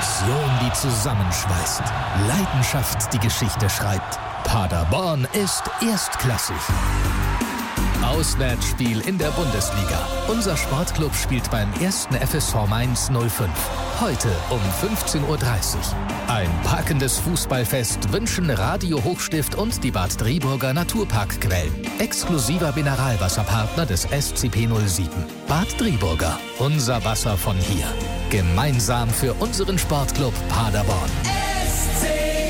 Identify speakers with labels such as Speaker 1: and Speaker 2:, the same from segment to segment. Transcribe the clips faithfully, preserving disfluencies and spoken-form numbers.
Speaker 1: Passion, die zusammenschweißt. Leidenschaft, die Geschichte schreibt. Paderborn ist erstklassig. Auswärtsspiel in der Bundesliga. Unser Sportclub spielt beim ersten F S V Mainz null fünf. Heute um fünfzehn Uhr dreißig. Ein packendes Fußballfest wünschen Radio Hochstift und die Bad Driburger Naturparkquellen. Exklusiver Mineralwasserpartner des S C P null sieben. Bad Driburger. Unser Wasser von hier. Gemeinsam für unseren Sportclub Paderborn.
Speaker 2: S C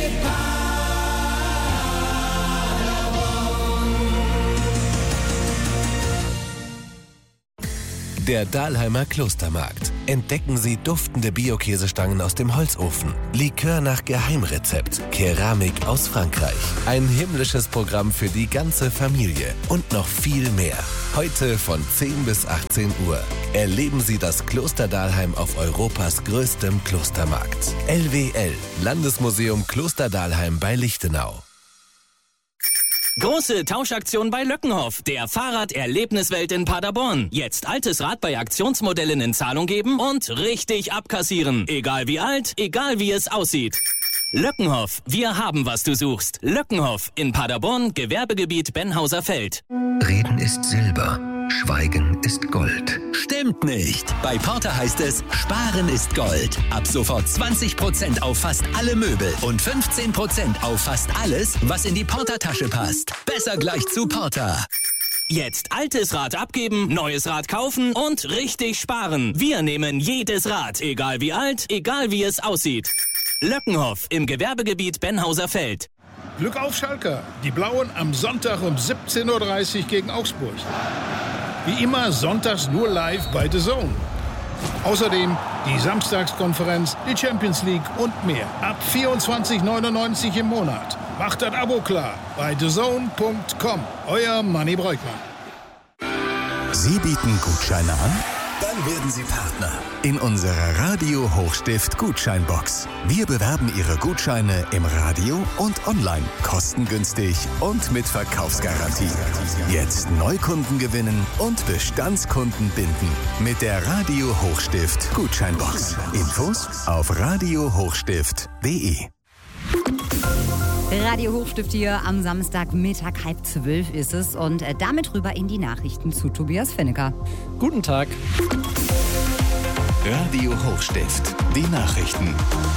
Speaker 3: Der Dahlheimer Klostermarkt. Entdecken Sie duftende Bio-Käsestangen aus dem Holzofen, Likör nach Geheimrezept, Keramik aus Frankreich. Ein himmlisches Programm für die ganze Familie und noch viel mehr. Heute von zehn bis achtzehn Uhr. Erleben Sie das Kloster Dahlheim auf Europas größtem Klostermarkt. L W L, Landesmuseum Kloster Dahlheim bei Lichtenau.
Speaker 4: Große Tauschaktion bei Löckenhoff, der Fahrrad-Erlebniswelt in Paderborn. Jetzt altes Rad bei Aktionsmodellen in Zahlung geben und richtig abkassieren. Egal wie alt, egal wie es aussieht. Löckenhoff, wir haben, was du suchst. Löckenhoff in Paderborn, Gewerbegebiet Benhauser Feld.
Speaker 5: Reden ist Silber, Schweigen ist Gold.
Speaker 6: Stimmt nicht. Bei Porter heißt es, Sparen ist Gold. Ab sofort zwanzig Prozent auf fast alle Möbel und fünfzehn Prozent auf fast alles, was in die Porter-Tasche passt. Besser gleich zu Porter.
Speaker 4: Jetzt altes Rad abgeben, neues Rad kaufen und richtig sparen. Wir nehmen jedes Rad, egal wie alt, egal wie es aussieht. Löckenhoff im Gewerbegebiet Benhauser Feld.
Speaker 7: Glück auf Schalke. Die Blauen am Sonntag um siebzehn Uhr dreißig gegen Augsburg. Wie immer sonntags nur live bei The Zone. Außerdem die Samstagskonferenz, die Champions League und mehr. Ab vierundzwanzig neunundneunzig im Monat. Macht das Abo klar bei the zone punkt com. Euer Manni Breukmann.
Speaker 8: Sie bieten Gutscheine an? Dann werden Sie Partner in unserer Radio Hochstift Gutscheinbox. Wir bewerben Ihre Gutscheine im Radio und online, kostengünstig und mit Verkaufsgarantie. Jetzt Neukunden gewinnen und Bestandskunden binden mit der Radio Hochstift Gutscheinbox. Infos auf radio hochstift punkt de.
Speaker 9: Radio Hochstift hier am Samstagmittag, halb zwölf ist es. Und damit rüber in die Nachrichten zu Tobias Fennecker.
Speaker 10: Guten Tag.
Speaker 8: Radio Hochstift, die Nachrichten.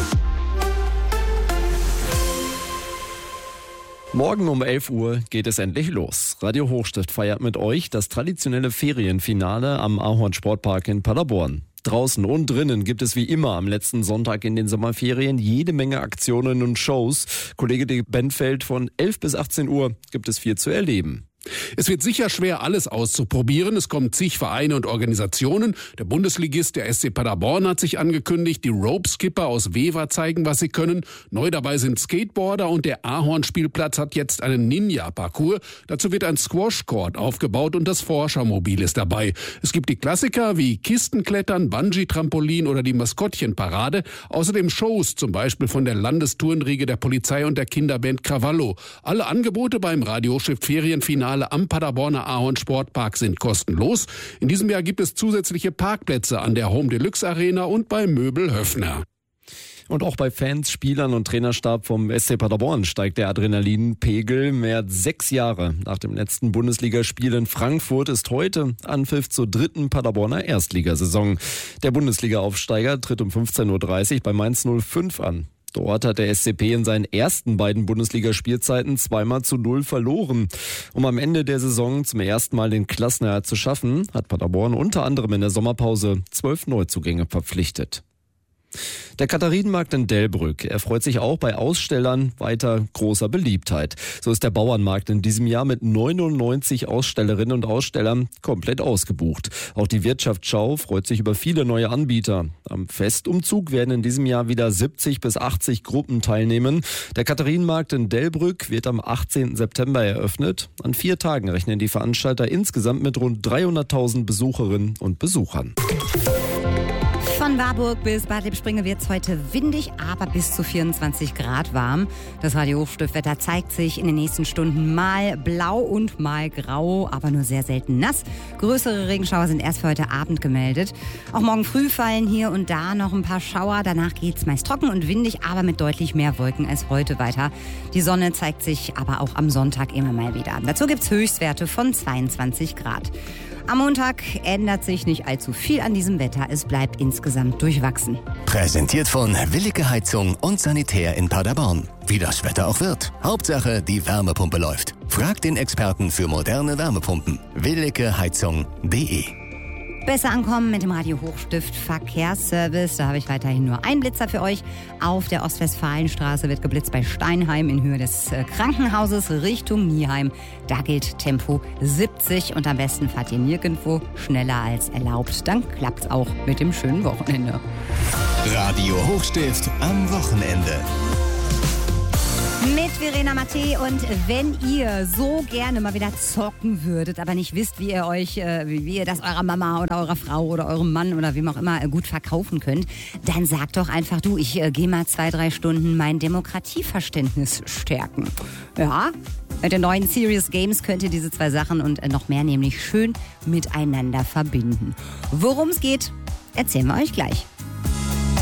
Speaker 10: Morgen um elf Uhr geht es endlich los. Radio Hochstift feiert mit euch das traditionelle Ferienfinale am Ahorn Sportpark in Paderborn. Draußen und drinnen gibt es wie immer am letzten Sonntag in den Sommerferien jede Menge Aktionen und Shows. Kollege De Benfeld, von elf bis achtzehn Uhr gibt es viel zu erleben.
Speaker 11: Es wird sicher schwer, alles auszuprobieren. Es kommen zig Vereine und Organisationen. Der Bundesligist, der S C Paderborn, hat sich angekündigt. Die Rope-Skipper aus Wever zeigen, was sie können. Neu dabei sind Skateboarder und der Ahorn-Spielplatz hat jetzt einen Ninja-Parcours. Dazu wird ein Squash-Court aufgebaut und das Forschermobil ist dabei. Es gibt die Klassiker wie Kistenklettern, Bungee-Trampolin oder die Maskottchenparade. Außerdem Shows, zum Beispiel von der Landestourenriege der Polizei und der Kinderband Cravallo. Alle Angebote beim Radio Hochstift Ferienfinale am Paderborner Ahorn Sportpark sind kostenlos. In diesem Jahr gibt es zusätzliche Parkplätze an der Home Deluxe Arena und bei Möbel Höffner.
Speaker 10: Und auch bei Fans, Spielern und Trainerstab vom S C Paderborn steigt der Adrenalinpegel. Mehr als sechs Jahre nach dem letzten Bundesligaspiel in Frankfurt ist heute Anpfiff zur dritten Paderborner Erstligasaison. Der Bundesliga-Aufsteiger tritt um fünfzehn Uhr dreißig bei Mainz null fünf an. Dort hat der S C P in seinen ersten beiden Bundesligaspielzeiten zweimal zu null verloren. Um am Ende der Saison zum ersten Mal den Klassenerhalt zu schaffen, hat Paderborn unter anderem in der Sommerpause zwölf Neuzugänge verpflichtet. Der Katharinenmarkt in Delbrück erfreut sich auch bei Ausstellern weiter großer Beliebtheit. So ist der Bauernmarkt in diesem Jahr mit neunundneunzig Ausstellerinnen und Ausstellern komplett ausgebucht. Auch die Wirtschaftsschau freut sich über viele neue Anbieter. Am Festumzug werden in diesem Jahr wieder siebzig bis achtzig Gruppen teilnehmen. Der Katharinenmarkt in Delbrück wird am achtzehnten September eröffnet. An vier Tagen rechnen die Veranstalter insgesamt mit rund dreihunderttausend Besucherinnen und Besuchern.
Speaker 9: Von Warburg bis Bad Lippspringe wird es heute windig, aber bis zu vierundzwanzig Grad warm. Das Radio Hochstiftwetter zeigt sich in den nächsten Stunden mal blau und mal grau, aber nur sehr selten nass. Größere Regenschauer sind erst für heute Abend gemeldet. Auch morgen früh fallen hier und da noch ein paar Schauer. Danach geht es meist trocken und windig, aber mit deutlich mehr Wolken als heute weiter. Die Sonne zeigt sich aber auch am Sonntag immer mal wieder. Dazu gibt es Höchstwerte von zweiundzwanzig Grad. Am Montag ändert sich nicht allzu viel an diesem Wetter. Es bleibt insgesamt durchwachsen.
Speaker 8: Präsentiert von Willicke Heizung und Sanitär in Paderborn. Wie das Wetter auch wird. Hauptsache, die Wärmepumpe läuft. Fragt den Experten für moderne Wärmepumpen. willicke heizung punkt de.
Speaker 9: Besser ankommen mit dem Radio Hochstift Verkehrsservice. Da habe ich weiterhin nur einen Blitzer für euch. Auf der Ostwestfalenstraße wird geblitzt bei Steinheim in Höhe des Krankenhauses Richtung Nieheim. Da gilt Tempo siebzig und am besten fahrt ihr nirgendwo schneller als erlaubt. Dann klappt's auch mit dem schönen Wochenende.
Speaker 8: Radio Hochstift am Wochenende.
Speaker 9: Mit Verena Mattei, und wenn ihr so gerne mal wieder zocken würdet, aber nicht wisst, wie ihr euch, äh, wie ihr das eurer Mama oder eurer Frau oder eurem Mann oder wem auch immer äh, gut verkaufen könnt, dann sagt doch einfach, du, ich äh, gehe mal zwei, drei Stunden mein Demokratieverständnis stärken. Ja, mit den neuen Serious Games könnt ihr diese zwei Sachen und äh, noch mehr nämlich schön miteinander verbinden. Worum es geht, erzählen wir euch gleich.